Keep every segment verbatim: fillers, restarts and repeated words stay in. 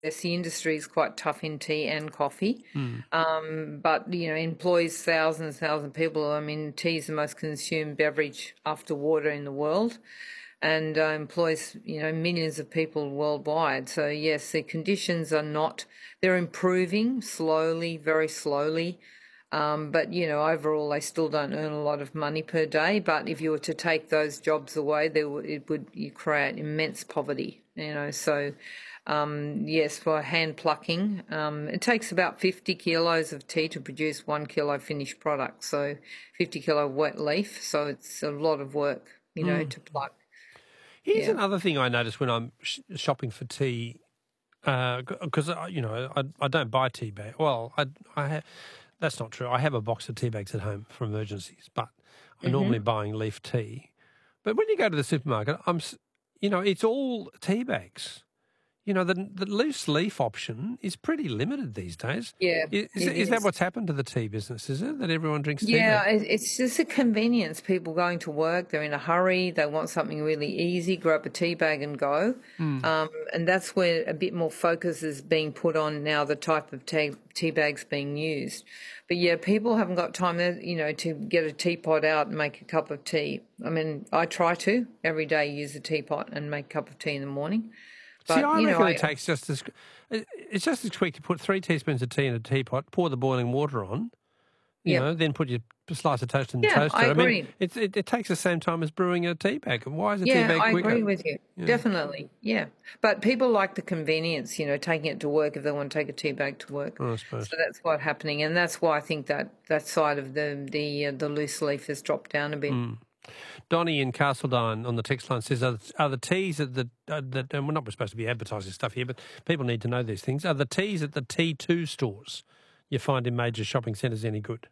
Yes, the industry is quite tough in tea and coffee, Mm. um, but you know employs thousands, thousands of people. I mean, tea is the most consumed beverage after water in the world, and uh, employs you know millions of people worldwide. So yes, the conditions are not; they're improving slowly, very slowly. Um, but you know, overall, they still don't earn a lot of money per day. But if you were to take those jobs away, there would, it would you create immense poverty. You know, so um, yes, for hand plucking, um, it takes about fifty kilos of tea to produce one kilo finished product. So fifty kilo wet leaf. So it's a lot of work, you know, Mm. to pluck. Here's Yeah. another thing I notice when I'm sh- shopping for tea, because uh, you know I, I don't buy tea bag. Well, I I have. That's not true. I have a box of tea bags at home for emergencies, but I'm normally Mhm. buying leaf tea. But when you go to the supermarket, I'm, s- you know, it's all tea bags. You know, the the loose leaf option is pretty limited these days. Yeah, I- Is, it is that is. what's happened to the tea business? Is it that everyone drinks tea Yeah, bags? it- it's just a convenience. People going to work, they're in a hurry, they want something really easy, grab a tea bag and go. Mm. Um, and that's where a bit more focus is being put on now, the type of tea, tea bags being used. But yeah, people haven't got time, there, you know, to get a teapot out and make a cup of tea. I mean, I try to every day use a teapot and make a cup of tea in the morning. See, But, I you know, reckon it I, takes just as it- it's just as quick to put three teaspoons of tea in a teapot, pour the boiling water on, you yeah, know, then put your slice of toast in the yeah, I toaster. I mean, agree. it's, it, it takes the same time as brewing a tea bag. Why is a tea Yeah, bag I quicker? agree with you. Yeah, Definitely. Yeah. But people like the convenience, you know, taking it to work if they want to take a tea bag to work. I suppose. So that's what's happening, and that's why I think that that side of the the uh, the loose leaf has dropped down a bit. Mm. Donnie in Castledine on the text line says, are, are the teas at the, uh, that, and we're not supposed to be advertising stuff here, but people need to know these things, are the teas at the T two stores you find in major shopping centres any good?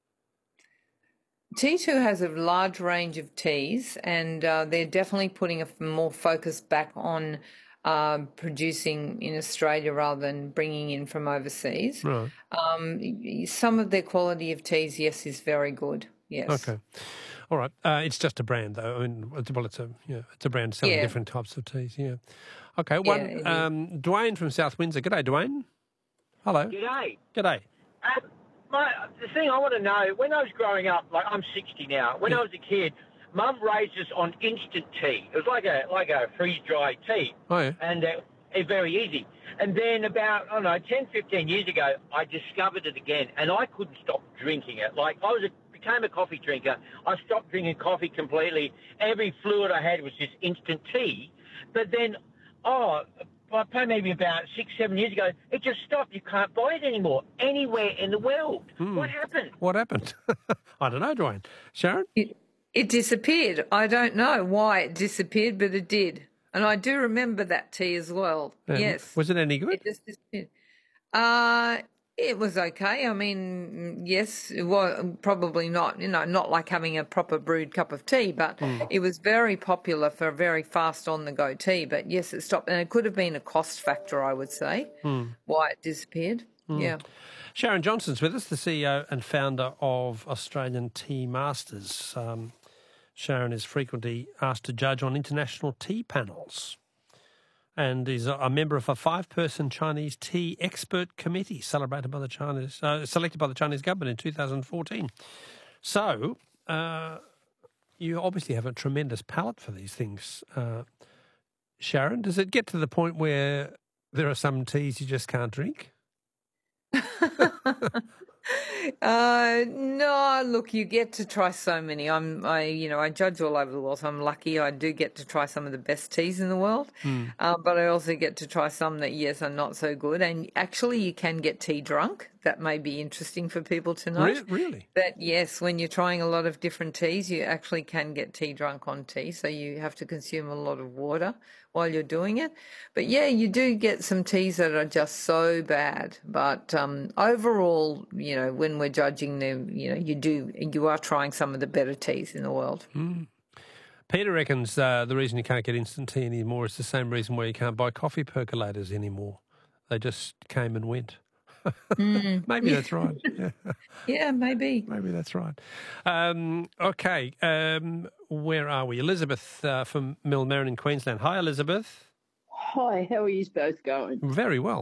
T two has a large range of teas, and uh, they're definitely putting a f- more focus back on uh, producing in Australia rather than bringing in from overseas. Right. Um, y- some of their quality of teas, yes, is very good. Yes. Okay. All right. Uh, it's just a brand, though. I mean, it's- well, it's a yeah, it's a brand selling Yeah. different types of teas. Yeah. Okay. Yeah, One. it is. Um, Dwayne from South Windsor. G'day, Dwayne. Hello. G'day. G'day. Um, my, the thing I want to know, when I was growing up, like I'm sixty now, when Yeah. I was a kid, Mum raised us on instant tea. It was like a like a freeze-dried tea. Oh yeah. And uh, it's very easy. And then about, I don't know, ten, fifteen years ago, I discovered it again, and I couldn't stop drinking it. Like, I was a, became a coffee drinker. I stopped drinking coffee completely. Every fluid I had was just instant tea. But then, oh, by maybe about six, seven years ago, it just stopped. You can't buy it anymore anywhere in the world. Hmm. What happened? What happened? I don't know, Dwayne. Sharon? It, it disappeared. I don't know why it disappeared, but it did. And I do remember that tea as well. Um, Yes. Was it any good? It just disappeared. Uh, it was okay. I mean, yes, it was probably not, you know, not like having a proper brewed cup of tea, but it was very popular for a very fast on the go tea. But yes, it stopped. And it could have been a cost factor, I would say, why it disappeared. Yeah. Sharon Johnson's with us, the C E O and founder of Australian Tea Masters. Um, Sharon is frequently asked to judge on international tea panels and is a, a member of a five-person Chinese tea expert committee celebrated by the Chinese, uh, selected by the Chinese government in two thousand fourteen. So uh, you obviously have a tremendous palate for these things, uh, Sharon. Does it get to the point where there are some teas you just can't drink? Uh, no, look, you get to try so many. I'm, I, you know, I judge all over the world, so I'm lucky. I do get to try some of the best teas in the world, Mm. uh, but I also get to try some that, yes, are not so good. And actually, you can get tea drunk. That may be interesting for people to know. Re- really? That yes, when you're trying a lot of different teas, you actually can get tea drunk on tea. So you have to consume a lot of water while you're doing it. But yeah, you do get some teas that are just so bad. But um, overall, you know, when we're judging them, you know, you do you are trying some of the better teas in the world. Mm. Peter reckons uh, the reason you can't get instant tea anymore is the same reason why you can't buy coffee percolators anymore. They just came and went. Mm. Maybe that's right. Yeah. Yeah, maybe. Maybe that's right. Um, okay, um, where are we? Elizabeth uh, from Millmerran in Queensland. Hi, Elizabeth. Hi, how are you both going? Very well.